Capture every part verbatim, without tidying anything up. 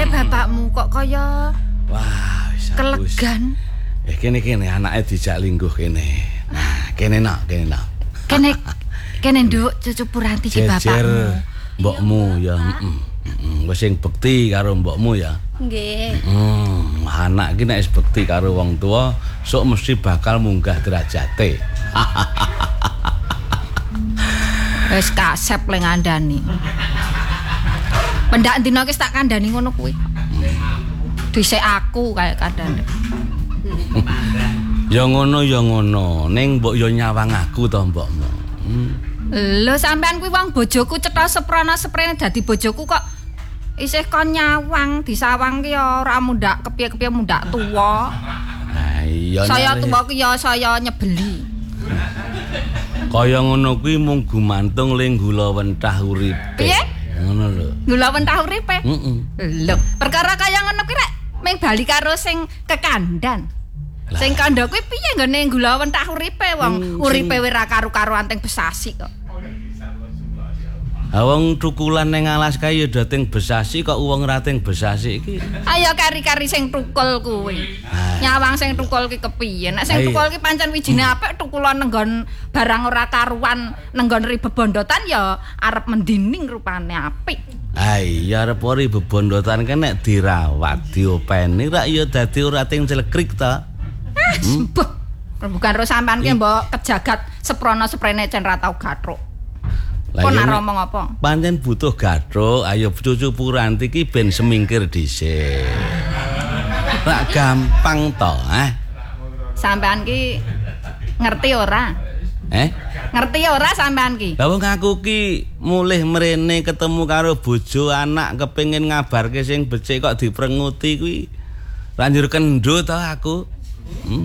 bapakmu kok kaya wah, wis kelegan. Eh kene-kene anake dijak lingguh kene. Nah, kene nak, kene nak. Kene kene nduk cucu Puranti ki bapakmu. Mbokmu ya, heeh. Heeh, wis sing bekti karo mbokmu ya. Nggih. Hmm, anak iki nek wis bekti karo wong tua, sok mesti bakal munggah derajate. Wis kasep le ngandani. Pendak dina ki tak kandhani ngono kuwi. Dhisik aku kaya kandhane. Ya ngono ya ngono, ning mbok yo nyawang aku to mbokmu. Hmm. Lho sampean kuwi wong bojoku cetha seprana seprene dadi bojoku kok isih kon nyawang disawang ki ora mundak kepiye-kepiye mundak tuwa. Ha iya. Saya tuwa ki ya saya nyebeli. Kaya ngono kuwi mung gumantung ling gula wentah uripe. Piye? Ngono lho. Gula wentah uripe? Heeh. Lho, perkara kaya ngono kuwi rek ming bali karo sing kekandan. Sing kandha kuwi piye nggone gula wentah uripe wong uripe wis ra karo-karoan teng Besasi kok. Ha wong tukulan ning alas kae ya dating Besasi kok wong ra teng Besasi iki. Ayo kari-kari sing tukul kuwi. Nyawang sing tukul ki kepiye? Nek sing tukul ki pancen wijine apik tukulan nenggon barang ora karuan nenggon ri bebondotan ya arep mendining rupane apik. Ha iya arep ori bebondotan kan nek dirawat diopeni rak ya dadi ora teng celekrik ta. Hmm? Bukan ro sampean ki mbok kejagat seprono seprene cen ra tau gathuk. Kok nak ngomong apa? Pancen butuh gathuk, ayo cucu Puranti ki ben semingkir dhisik. Rak gampang to, eh. Sampean ki ngerti ora? Eh? Ngerti ora sampean ki? Lah wong aku ki mulih mrene ketemu karo bojo anak kepengin ngabarke sing becik kok diprenguti kuwi. Lanjur kendho to aku. Hmm?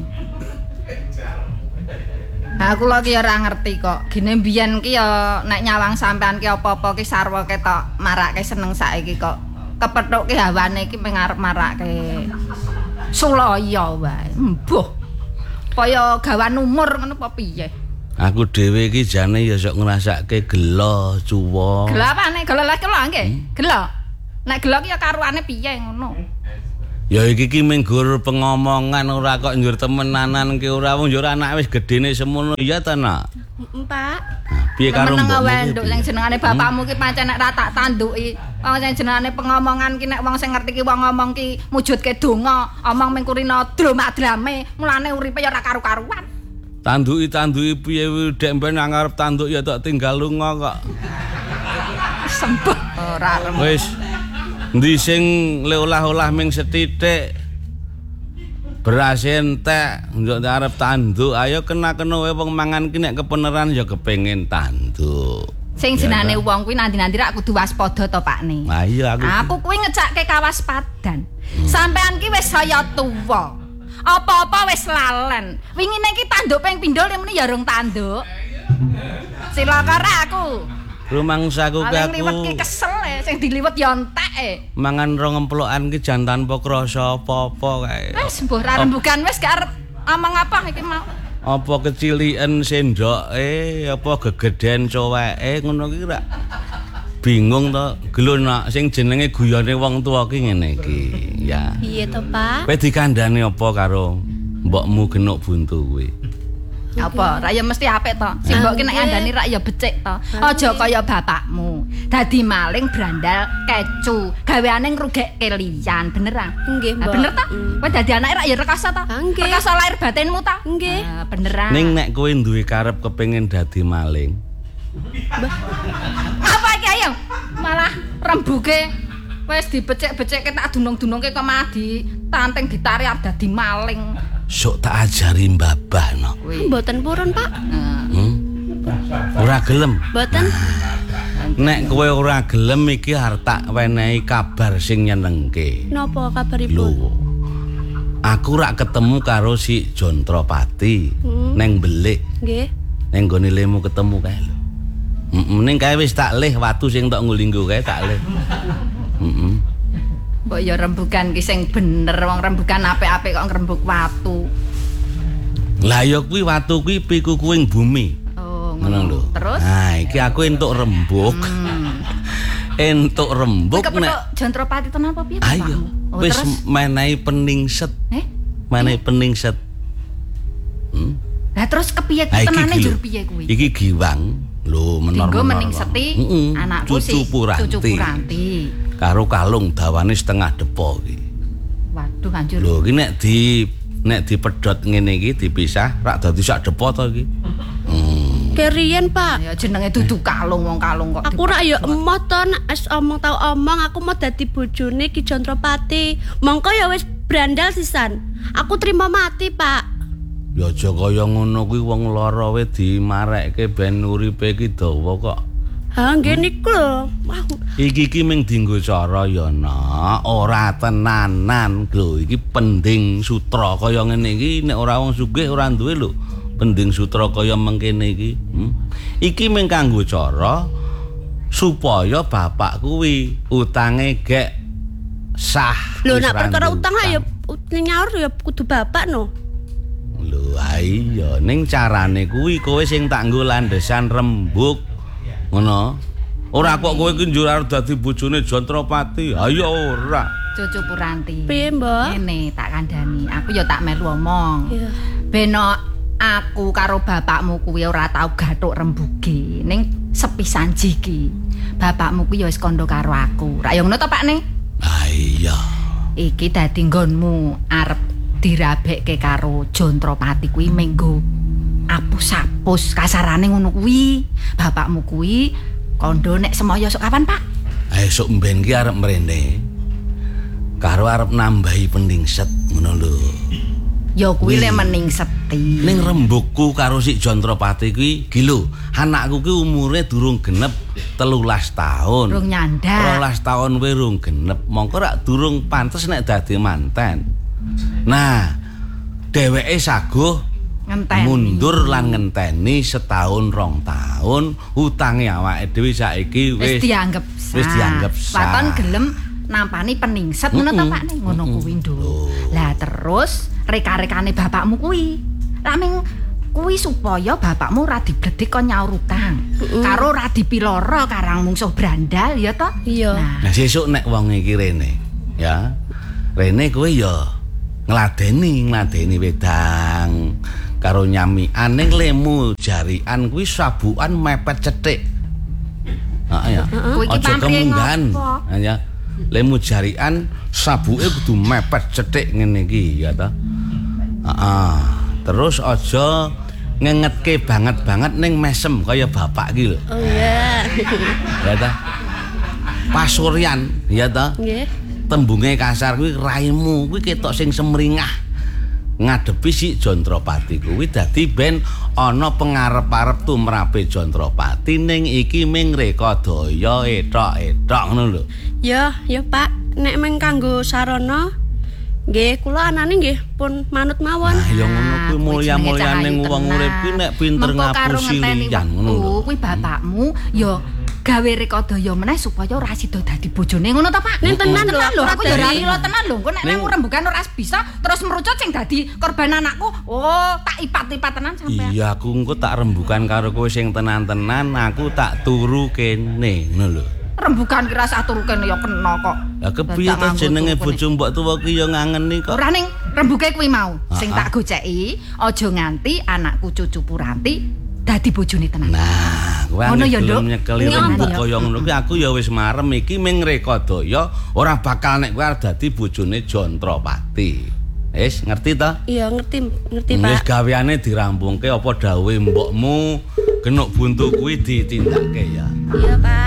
Aku lagi ora ngerti kok. Gine mbiyen ki ya nek nyawang sampean ki apa-apa ki sarwa ketok marake seneng saiki kok. Kepethuke hawane iki pengarep marake Sulaya wae. Mbuh. Kaya gawan umur ngono apa piye? Aku dhewe iki jane ya sok ngrasake gelo, cuwa. Gelo apane? Gelo lek gelo nggih. Gelo. Nek gelo ki ya karuane piye ngono. Ya iki ki menggur pengomongan ora kok njur temenanan ki ora wong njur anak wis gedene semono iya ta nak? Pak. Piye karo mbokmu? Meneng nduk sing jenengane bapakmu ki pancen nek ra tak tanduki. Wong sing jenengane pengomongan ki nek wong sing ngerti ki wong ngomong ki mujudke donga, omong ming kurina drama-drame, mulane uripe ya ora karu-karuan. Tanduki-tanduki piye dek ben ngarep tanduk ya tak tinggal lunga kok. Sembah ora. Wis ndi sing le olah-olah ming sethithik beras entek njok arep tanduk ayo kena-kena wae wong mangan ki nek kepeneran ya kepengin tanduk. Sing jenenge wong kuwi nanti-nanti rak kudu waspada to Pakne. Lah iya aku. Aku kuwi ngecake kawaspadan. Hmm. Sampean ki wis saya tuwa. Apa-apa wis lalen. Wingine ki tanduk ping pindho muni ya rung tanduk. Silakan aku. Rumangsaku ki aku. Liwet ki kesel e, sing diliwet ya entek e. Mangan rong emplokan ki jan tanpa krasa apa-apa kae. Wis mbuh ra rembugan wis gak arep omong apa iki mau. Apa keciliken sendoke, apa gegeden coweke ngono ki rak bingung to. Gelo nak sing jenenge guyone wong tuwa ki ngene iki, ya. Piye to, Pak? Kowe dikandhani apa karo mbokmu genuk buntu kuwi? Apa? Ra ya mesti apik to. Sing mbok ki nek ngandani rak ya becik to. Aja kaya bapakmu. Dadi maling brandal kecu, gaweane ngrugekke liyan, bener ah? Nggih, Mbak. Bener ta? Kowe dadi anake rak ya rekoso to? Rekoso lahir batinmu ta? Nggih. Ah, beneran. Ning nek kowe duwe karep kepengin dadi maling. Apa iki ayo? Malah rembuge wis dibecek-becekke tak dunung-dunungke kok malah ditanteng ditarik arep dadi maling. Sok tak ajari mbabah no. Mboten purun, Pak. Hmm? Ora gelem. Mboten. Nek kowe ora gelem iki arep tak wenehi kabar sing nyenengke. Napa kabaripun? Lho. Aku rak ketemu karo si Jontropati hmm. neng Belik. Nggih. Neng gone lemu ketemu kae lho. Heeh, ning kae wis tak leh watu sing tok ngulinggo kae tak leh. Heeh. Mbok ya rembugan ki sing bener, wong rembugan apik-apik kok ngrembug watu. Lah ya kuwi watu kuwi pikukuing bumi. Oh, ngono lho. Terus? Nah, iki aku entuk rembug. Hmm. entuk rembug Kowe kepethuk nek Jontropati tenan apa piye? ayo bapakmu? Oh, wis terus? menehi peningset. Eh? Menehi peningset. Hmm. Lah terus kepiye Ha, iki tenane iki lho. jur piye kuwi? Iki giwang lho menor-menor. Dinggo meningseti Heeh, anakku cucu sih Puranti. cucu Puranti. Karo kalung dawane setengah depo iki. Waduh anjur. Lho iki nek di nek dipedhot ngene iki dipisah rak dadi sak depo to iki. Hmm. Kerian Pak. Ya jenenge dudu kalung wong kalung kok. Aku rak ya emoh to nek wis omong tau omong aku mau dadi bojone Ki Jontropati. Mongko ya wis brandal sisan. Aku terima mati, Pak. Ya aja kaya ngono kuwi wong lara we dimarekke ben uripe iki dawa kok. Ha nggih niku lho. Wah, Iki iki mung dienggo cara ya nak, ora tenanan lho iki pending sutra kaya ngene iki nek ora wong sugih ora duwe lho. Pending sutra kaya mengkene iki. Hmm? Iki mung kanggo cara supaya bapak kuwi utange gek sah. lho Wis nek ra perkara nduwe utang ya nyaur ya kudu bapak no. Lho iya ning carane kuwi kowe sing tak nggo landhesan rembug. Ngono. Ora kok kowe iki njur arep dadi bojone Jontropati. Ayo ora. Cucu Puranti. Piye, Mbak? Ngene tak kandhani. Aku ya tak melu omong. Iya. Beno aku karo bapakmu kuwi ora tau gathuk rembuge. Ning sepisan jiki. Bapakmu kuwi ya wis kandha karo aku. Ra ya ngono to, Pak ning? Ah iya. Iki dadi nggonmu arep dirabekke karo Jontropati kuwi menggo apus-apus kasarane ngono kuwi. Bapakmu kuwi kondo nek semaya sok kapan, Pak? Esuk mben ki arep mrene. Karo arep nambahi peningset ngono lho. Ya kuwi Wih. le meningseti. Ning rembugku karo si Jontropati kuwi iki lho, anakku ki umure durung genep telulas taun. Durung nyandak. rolas taun kuwi durung genep, mongko rak durung pantes nek dadi manten. Nah, dheweke saguh Ngenteni. mundur lan ngenteni setahun rong taun utange awake dhewe saiki Wis wis dianggep sah. wis dianggep sah. Waton gelem nampani peningset ngono to, Pak ning ngono kuwi nduk. Lah terus reka-rekane bapakmu kuwi. Lah ming kuwi supaya bapakmu ora dibledek kon nyaur utang. Karo ora dipiloro karang mungsuh brandal ya to? Iya. Nah, Nah sesuk nek wong iki rene, ya. Rene kowe ya ngladeni, ngladeni wedang karo nyamikan ning lemu jarian kuwi sabukan mepet cethik. Heeh ya. Kowe iki Aja pamrih kemunggan. ngopo? Ha ya. Lemu jarian sabuke kudu mepet cethik ngene iki ya ta. Heeh. Terus aja ngengetke banget-banget ning mesem kaya bapak iki lho. Oh iya. Ya ta. Pasuryan ya ta. Nggih. Tembunge kasar kuwi raimu kuwi ketok sing semringah ngadepi si Jontropati kuwi dadi ben ana pengarep-arep tumrape Jontropati ning iki ming reka daya etok-etok ngono lho. Ya, ya Pak, nek meng kanggo sarana nggih kula anane nggih pun manut mawon. Nah ya ngono kuwi kuwi mulya-mulyane jenenge wong cahayu urip kuwi nek pinter Mengko karo ngapusi ngenteni liyan ngono lho. wektu, kuwi bapakmu ya gawe rekodaya meneh supaya ora sida dadi bojone ngono to, Pak? Ning tenan lho, lho, aku aku ya ora dadi- lilo tenan lho. Engko nek Ning- nang rembugan ora bisa terus merucut sing dadi korban anakku. Oh, tak ipat-ipat tenan sampean. Iya aku engko tak rembukan karo kowe sing tenan-tenan aku tak turu kene ngono lho. Rembugan kira sak turu kene ya kena kok. Ya kepiye Dadak to nganggo jenenge turu kene. bojo mbok tuwa ki ya ngangeni kok. Ora ning rembuge kuwi mau sing Ah, ah. tak goceki aja nganti anakku cucu Puranti dadi bojone tenan. Nah, kowe Ngono ya, anggere Nduk? gelem nyekeli Iya, rembug Nduk. kaya ngono kuwi aku ya wis marem iki ming rekodaya ora bakal nek kowe arep dadi bojone Jontropati. Wis ngerti to? Iya ngerti, ngerti Wis Pak. gaweane dirampungke apa dawuhe mbokmu genuk buntu kuwi ditindakake ya. Iya Pak.